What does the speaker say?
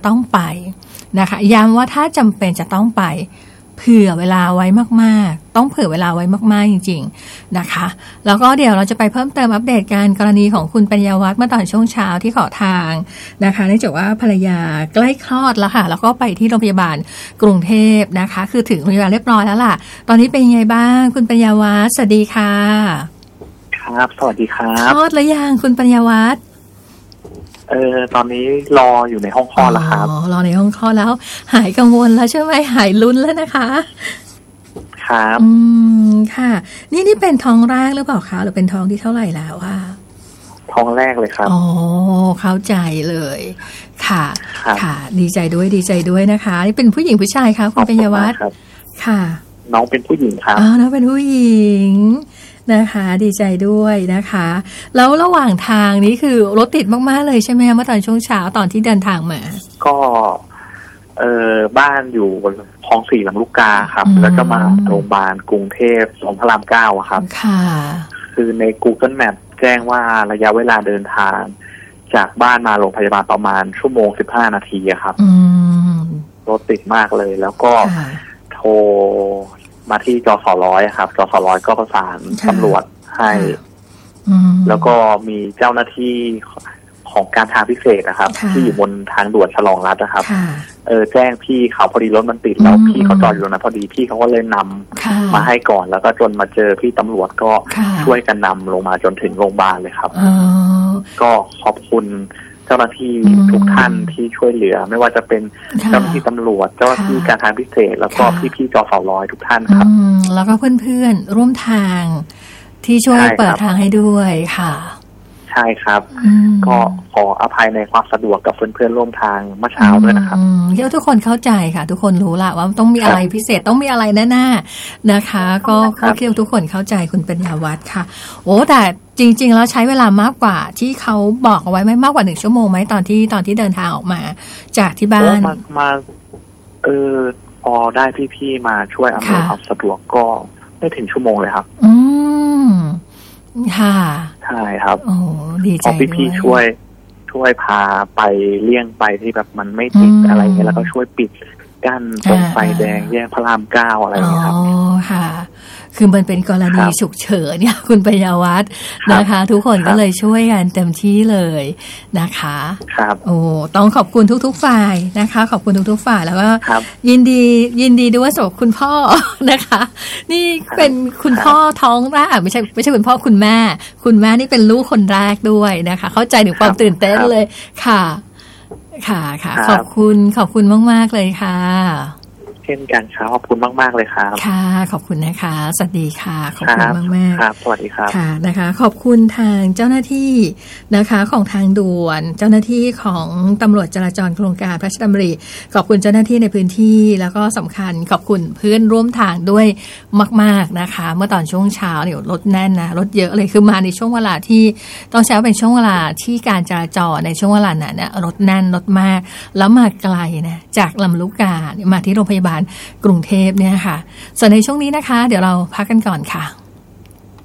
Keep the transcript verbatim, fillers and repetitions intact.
ต้องไปนะคะย้ำว่าถ้าจำเป็นจะต้องไปเผื่อเวลาไว้มากๆต้องเผื่อเวลาไว้มากๆจริงๆนะคะแล้วก็เดี๋ยวเราจะไปเพิ่มเติมอัปเดตการกรณีของคุณปัญญาวัฒน์เมื่อตอนช่วงเช้าที่ขอทางนะคะเนื่องจากว่าภรรยาใกล้คลอดแล้วค่ะแล้วก็ไปที่โรงพยาบาลกรุงเทพนะคะคือถึงโรงพยาบาลเรียบร้อยแล้วล่ะตอนนี้เป็นยังไงบ้างคุณปัญญาวัฒน์สวัสดีค่ะครับสวัสดีครับคลอดหรือยังคุณปัญญาวัฒน์เออตอนนี้รออยู่ในห้องคลอดแล้วครับอ๋อรอในห้องคลอดแล้วหายกังวลแล้วใช่ไหมหายลุ้นแล้วนะคะครับอืมค่ะนี่นี่เป็นท้องแรกหรือเปล่าคะหรือเป็นท้องที่เท่าไหร่แล้วอ่ะท้องแรกเลยครับอ๋อเข้าใจเลยค่ะค่ะดีใจด้วยดีใจด้วยนะคะนี่เป็นผู้หญิงผู้ชายคะคุณปัญญาวัฒน์ค่ะน้องเป็นผู้หญิงครับอ๋อน้องเป็นผู้หญิงนะคะดีใจด้วยนะคะแล้วระหว่างทางนี้คือรถติดมากๆเลยใช่ไหมเมื่อตอนช่วงเช้าตอนที่เดินทางมาก็เออบ้านอยู่บนคลองสี่ลำลูกกาครับแล้วก็มาโรงพยาบาลกรุงเทพสงพระรามเก้าครับค่ะคือใน Google Map แจ้งว่าระยะเวลาเดินทางจากบ้านมาโรงพยาบาลประมาณชั่วโมงสิบห้านาทีครับรถติดมากเลยแล้วก็โทรมาที่จสร้อยครับจสร้อยก็ประสานตำรวจให้แล้วก็มีเจ้าหน้าที่ของการทางพิเศษนะครับที่อยู่บนทางด่วนฉลองรัฐนะครับเออแจ้งพี่เขาพอดีรถมันติดแล้วพี่เขาจอดอยู่ตรงนั้นพอดีพี่เขาก็เลยนำมาให้ก่อนแล้วก็จนมาเจอพี่ตำรวจก็ช่วยกันนำลงมาจนถึงโรงพยาบาลเลยครับก็ขอบคุณเจ้าหน้าที่ทุกท่านที่ช่วยเหลือไม่ว่าจะเป็นเจ้าหน้าที่ตำรวจเจ้าหน้าที่การทางพิเศษแล้วก็พี่ๆจสร้อยทุกท่านครับแล้วก็เพื่อนๆร่วมทางที่ช่วยเปิดทางให้ด้วยค่ะใช่ครับก็ขออภัยในความสะดวกกับเพื่อนๆร่วมทางเมื่อเช้าด้วยนะครับเดี๋ยวทุกคนเข้าใจค่ะทุกคนรู้ละว่าต้องมีอะไรพิเศษต้องมีอะไรแน่ๆนะคะก็ก็คิดว่าทุกคนเข้าใจคุณปัญญาวัฒน์ค่ะโอ้แต่จริงๆแล้วใช้เวลามากกว่าที่เขาบอกเอาไว้ไหมมากกว่าหนึ่งชั่วโมงไหมตอนที่ตอนที่เดินทางออกมาจากที่บ้านมามาเออพอได้พี่ๆมาช่วยอำนวยความสะดวกก็ไม่ถึงชั่วโมงเลยครับอืมค่ะใช่ครับโอ้ดีใจพอพี่ๆช่วยช่วยพาไปเลี่ยงไปที่แบบมันไม่ติดอะไรเงี้ยแล้วก็ช่วยปิดกั้นตรงไฟแดงแยกพระรามเก้าอะไรอย่างเงี้ยครับอ๋อค่ะคือมันเป็นกรณีฉุกเฉินเนี่ยคุณปัญญาวัฒน์นะคะทุกคนก็เลยช่วยกันเต็มที่เลยนะคะครับโอ้ต้องขอบคุณทุกๆฝ่ายนะคะขอบคุณทุกๆฝ่ายแล้วก็ยินดียินดีด้วยสำหรับคุณพ่อนะคะนี่เป็นคุณพ่อท้องแรกไม่ใช่ไม่ใช่คุณพ่อคุณแม่คุณแม่นี่เป็นลูกคนแรกด้วยนะคะเข้าใจถึงความตื่นเต้นเลยค่ะค่ะค่ะขอบคุณขอบคุณมากๆเลยค่ะเช่นกันครับขอบคุณมากๆเลยครับค่ะขอบคุณนะคะสวัสดีค่ะขอบคุณมากๆครับสวัสดีครับค่ะนะคะขอบคุณทางเจ้าหน้าที่นะคะของทางด่วนเจ้าหน้าที่ของตำรวจจราจรโครงการพระราชดำริขอบคุณเจ้าหน้าที่ในพื้นที่แล้วก็สำคัญขอบคุณเพื่อนร่วมทางด้วยมากๆนะคะเมื่อตอนช่วงเช้าเนี่ยรถแน่นนะรถเยอะเลยคือมาในช่วงเวลาที่ต้องใช้เป็นช่วงเวลาที่การจราจรในช่วงเวลานั้นเนี่ยรถแน่นรถมากแล้วมาไกลนะจากลำลูกกามาที่โรงพยาบาลกรุงเทพเนี่ยค่ะส่วนในช่วงนี้นะคะเดี๋ยวเราพักกันก่อนค่ะ